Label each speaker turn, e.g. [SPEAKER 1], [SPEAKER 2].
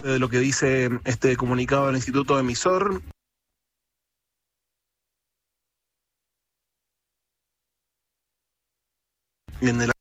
[SPEAKER 1] de lo que dice este comunicado del Instituto Emisor. En el